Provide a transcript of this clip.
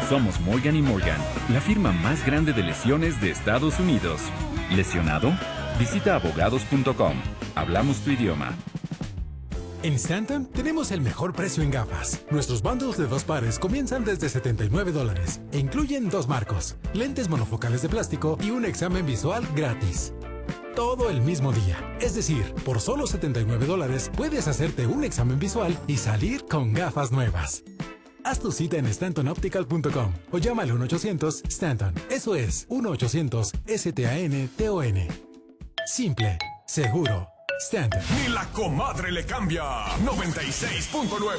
Somos Morgan & Morgan, la firma más grande de lesiones de Estados Unidos. ¿Lesionado? Visita abogados.com. Hablamos tu idioma. En Stanton tenemos el mejor precio en gafas. Nuestros bundles de 2 pares comienzan desde $79 e incluyen 2 marcos, lentes monofocales de plástico y un examen visual gratis. Todo el mismo día. Es decir, por solo $79 puedes hacerte un examen visual y salir con gafas nuevas. Haz tu cita en StantonOptical.com o llama al 1-800-STANTON. Eso es 1-800-STANTON. Simple, seguro, Stanton. Ni la comadre le cambia. 96.9.